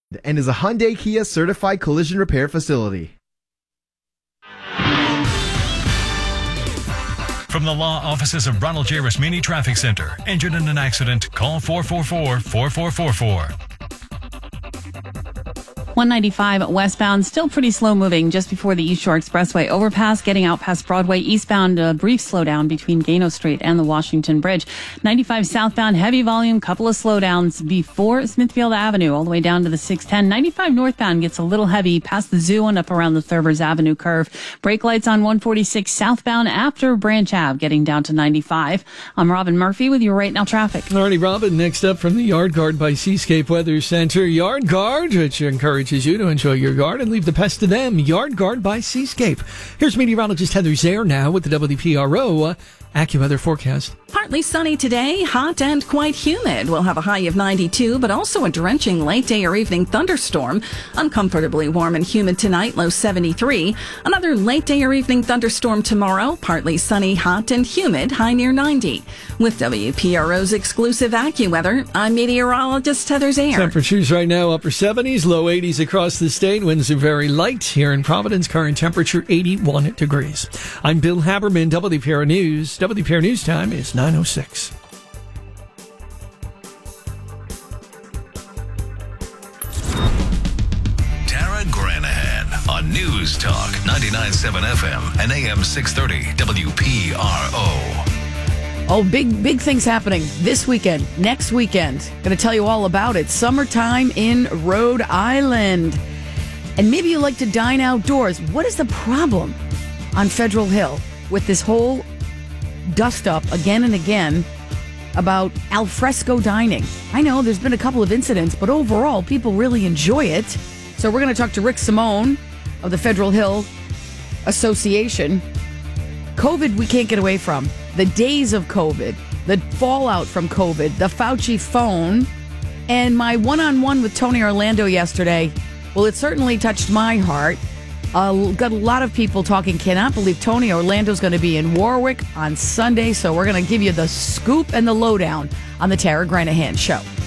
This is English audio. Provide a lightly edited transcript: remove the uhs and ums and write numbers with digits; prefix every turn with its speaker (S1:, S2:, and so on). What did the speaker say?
S1: and is a Hyundai Kia certified collision repair facility.
S2: From the law offices of Ronald J. Rasmini Traffic Center. Injured in an accident? Call 444-4444.
S3: 195 westbound, still pretty slow moving just before the East Shore Expressway overpass. Getting out past Broadway eastbound, a brief slowdown between Gano Street and the Washington Bridge. 95 southbound, heavy volume, couple of slowdowns before Smithfield Avenue, all the way down to the 610. 95 northbound gets a little heavy past the zoo and up around the Thurvers Avenue curve. Brake lights on 146 southbound after Branch Ave, getting down to 95. I'm Robin Murphy with your Right Now traffic.
S4: Alrighty, Robin, next up from the Yard Guard by Seascape Weather Center. Yard Guard, which encourages you to enjoy your yard and leave the pest to them. Yard Guard by Seascape. Here's meteorologist Heather Zaire now with the WPRO AccuWeather forecast.
S5: Partly sunny today, hot and quite humid. We'll have a high of 92, but also a drenching late day or evening thunderstorm. Uncomfortably warm and humid tonight, low 73. Another late day or evening thunderstorm tomorrow, partly sunny, hot and humid, high near 90. With WPRO's exclusive AccuWeather, I'm meteorologist Heather Zaire.
S4: Temperatures right now upper 70s, low 80s across the state. Winds are very light here in Providence. Current temperature 81 degrees. I'm Bill Haberman, WPRO News. WPRO News time is 9:06.
S2: Tara Granahan on News Talk 99.7 FM and AM 630 WPRO.
S6: Oh, big things happening this weekend, next weekend. Going to tell you all about it. Summertime in Rhode Island. And maybe you like to dine outdoors. What is the problem on Federal Hill with this whole dust up again and again about al fresco dining? I know there's been a couple of incidents, but overall, people really enjoy it. So we're going to talk to Rick Simone of the Federal Hill Association. COVID, we can't get away from. The days of COVID, the fallout from COVID, the Fauci phone, and my one-on-one with Tony Orlando yesterday. Well, it certainly touched my heart. Got a lot of people talking, cannot believe Tony Orlando's going to be in Warwick on Sunday. So we're going to give you the scoop and the lowdown on the Tara Granahan Show.